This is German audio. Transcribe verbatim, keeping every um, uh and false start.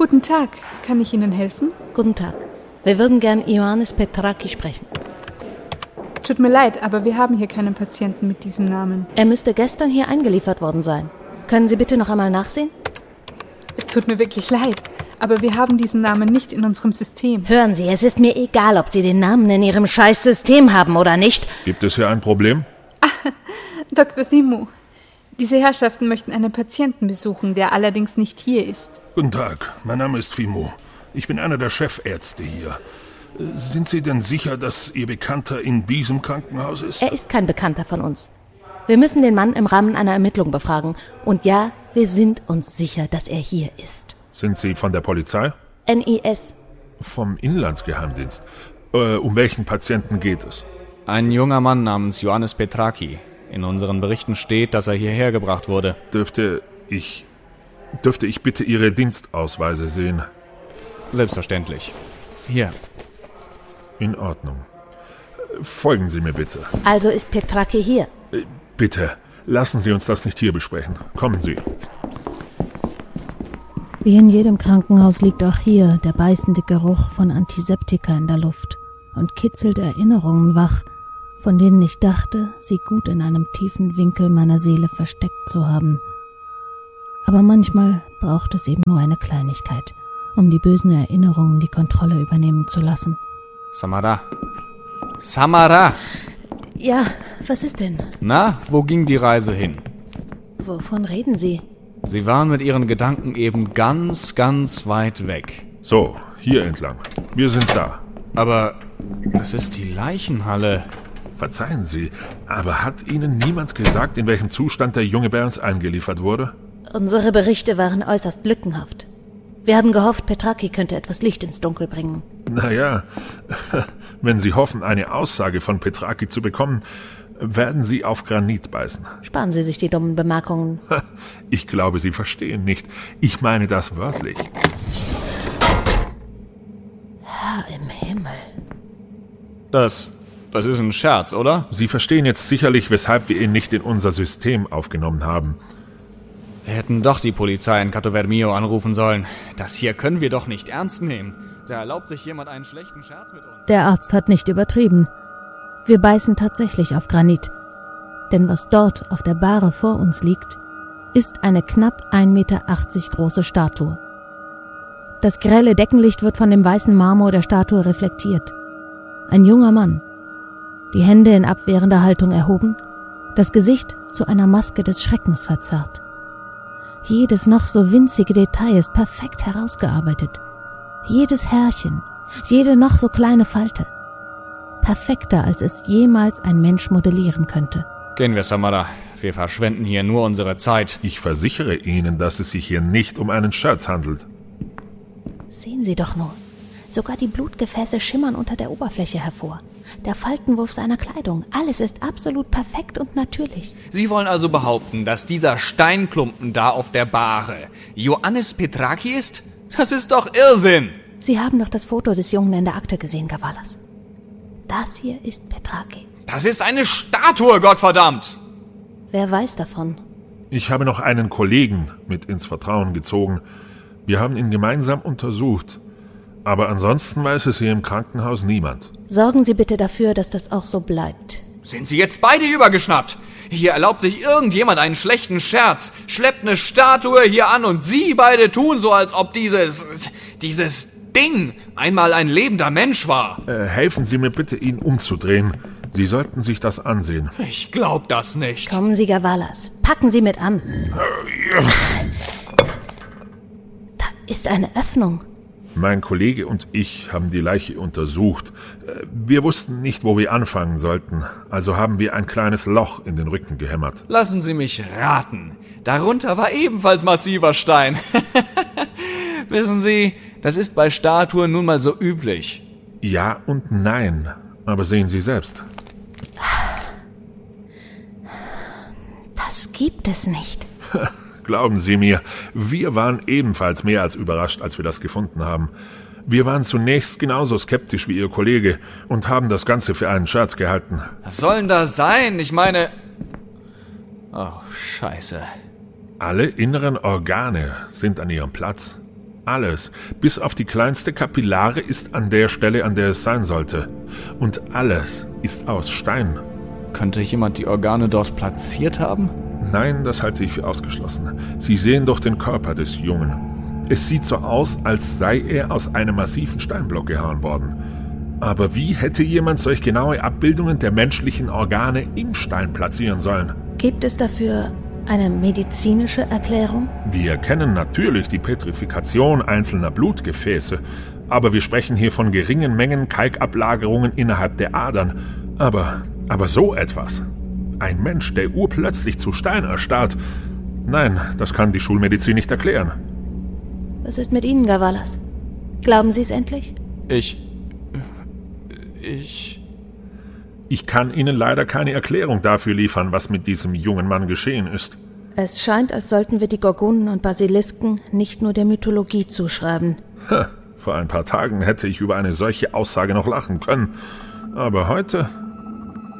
Guten Tag, kann ich Ihnen helfen? Guten Tag. Wir würden gern Ioannis Petraki sprechen. Tut mir leid, aber wir haben hier keinen Patienten mit diesem Namen. Er müsste gestern hier eingeliefert worden sein. Können Sie bitte noch einmal nachsehen? Es tut mir wirklich leid, aber wir haben diesen Namen nicht in unserem System. Hören Sie, es ist mir egal, ob Sie den Namen in Ihrem Scheiß-System haben oder nicht. Gibt es hier ein Problem? Ah, Doktor Thimu. Diese Herrschaften möchten einen Patienten besuchen, der allerdings nicht hier ist. Guten Tag, mein Name ist Thimu. Ich bin einer der Chefärzte hier. Sind Sie denn sicher, dass Ihr Bekannter in diesem Krankenhaus ist? Er ist kein Bekannter von uns. Wir müssen den Mann im Rahmen einer Ermittlung befragen. Und ja, wir sind uns sicher, dass er hier ist. Sind Sie von der Polizei? N I S. Vom Inlandsgeheimdienst. Äh, um welchen Patienten geht es? Ein junger Mann namens Ioannis Petraki. In unseren Berichten steht, dass er hierher gebracht wurde. Dürfte ich... Dürfte ich bitte Ihre Dienstausweise sehen? Selbstverständlich. Hier. In Ordnung. Folgen Sie mir bitte. Also ist Petraki hier? Äh, bitte, lassen Sie uns das nicht hier besprechen. Kommen Sie. Wie in jedem Krankenhaus liegt auch hier der beißende Geruch von Antiseptika in der Luft und kitzelt Erinnerungen wach, von denen ich dachte, sie gut in einem tiefen Winkel meiner Seele versteckt zu haben. Aber manchmal braucht es eben nur eine Kleinigkeit, um die bösen Erinnerungen die Kontrolle übernehmen zu lassen. Samara. Samara! Ja, was ist denn? Na, wo ging die Reise hin? Wovon reden Sie? Sie waren mit Ihren Gedanken eben ganz, ganz weit weg. So, hier entlang. Wir sind da. Aber das ist die Leichenhalle. Verzeihen Sie, aber hat Ihnen niemand gesagt, in welchem Zustand der junge bei uns eingeliefert wurde? Unsere Berichte waren äußerst lückenhaft. Wir haben gehofft, Petraki könnte etwas Licht ins Dunkel bringen. Naja, wenn Sie hoffen, eine Aussage von Petraki zu bekommen, werden Sie auf Granit beißen. Sparen Sie sich die dummen Bemerkungen. Ich glaube, Sie verstehen nicht. Ich meine das wörtlich. Herr im Himmel. Das, das ist ein Scherz, oder? Sie verstehen jetzt sicherlich, weshalb wir ihn nicht in unser System aufgenommen haben. Wir hätten doch die Polizei in Cato Vermio anrufen sollen. Das hier können wir doch nicht ernst nehmen. Da erlaubt sich jemand einen schlechten Scherz mit uns. Der Arzt hat nicht übertrieben. Wir beißen tatsächlich auf Granit. Denn was dort auf der Bahre vor uns liegt, ist eine knapp ein Meter achtzig große Statue. Das grelle Deckenlicht wird von dem weißen Marmor der Statue reflektiert. Ein junger Mann, die Hände in abwehrender Haltung erhoben, das Gesicht zu einer Maske des Schreckens verzerrt. Jedes noch so winzige Detail ist perfekt herausgearbeitet. Jedes Härchen, jede noch so kleine Falte. Perfekter, als es jemals ein Mensch modellieren könnte. Gehen wir, Samara. Wir verschwenden hier nur unsere Zeit. Ich versichere Ihnen, dass es sich hier nicht um einen Scherz handelt. Sehen Sie doch nur. Sogar die Blutgefäße schimmern unter der Oberfläche hervor. Der Faltenwurf seiner Kleidung, alles ist absolut perfekt und natürlich. Sie wollen also behaupten, dass dieser Steinklumpen da auf der Bahre Ioannis Petraki ist? Das ist doch Irrsinn! Sie haben doch das Foto des Jungen in der Akte gesehen, Gavalas. Das hier ist Petraki. Das ist eine Statue, Gottverdammt! Wer weiß davon? Ich habe noch einen Kollegen mit ins Vertrauen gezogen. Wir haben ihn gemeinsam untersucht. Aber ansonsten weiß es hier im Krankenhaus niemand. Sorgen Sie bitte dafür, dass das auch so bleibt. Sind Sie jetzt beide übergeschnappt? Hier erlaubt sich irgendjemand einen schlechten Scherz, schleppt eine Statue hier an und Sie beide tun so, als ob dieses, dieses Ding einmal ein lebender Mensch war. Äh, helfen Sie mir bitte, ihn umzudrehen. Sie sollten sich das ansehen. Ich glaub das nicht. Kommen Sie, Gavalas. Packen Sie mit an. Da ist eine Öffnung. Mein Kollege und ich haben die Leiche untersucht. Wir wussten nicht, wo wir anfangen sollten, also haben wir ein kleines Loch in den Rücken gehämmert. Lassen Sie mich raten. Darunter war ebenfalls massiver Stein. Wissen Sie, das ist bei Statuen nun mal so üblich. Ja und nein, aber sehen Sie selbst. Das gibt es nicht. Glauben Sie mir, wir waren ebenfalls mehr als überrascht, als wir das gefunden haben. Wir waren zunächst genauso skeptisch wie Ihr Kollege und haben das Ganze für einen Scherz gehalten. Was soll denn das sein? Ich meine... Oh, Scheiße. Alle inneren Organe sind an ihrem Platz. Alles, bis auf die kleinste Kapillare, ist an der Stelle, an der es sein sollte. Und alles ist aus Stein. Könnte jemand die Organe dort platziert haben? Nein, das halte ich für ausgeschlossen. Sie sehen doch den Körper des Jungen. Es sieht so aus, als sei er aus einem massiven Steinblock gehauen worden. Aber wie hätte jemand solch genaue Abbildungen der menschlichen Organe im Stein platzieren sollen? Gibt es dafür eine medizinische Erklärung? Wir kennen natürlich die Petrifikation einzelner Blutgefäße, aber wir sprechen hier von geringen Mengen Kalkablagerungen innerhalb der Adern. Aber, aber so etwas? Ein Mensch, der urplötzlich zu Stein erstarrt? Nein, das kann die Schulmedizin nicht erklären. Was ist mit Ihnen, Gavalas? Glauben Sie es endlich? Ich... Ich... Ich kann Ihnen leider keine Erklärung dafür liefern, was mit diesem jungen Mann geschehen ist. Es scheint, als sollten wir die Gorgonen und Basilisken nicht nur der Mythologie zuschreiben. Ha, vor ein paar Tagen hätte ich über eine solche Aussage noch lachen können. Aber heute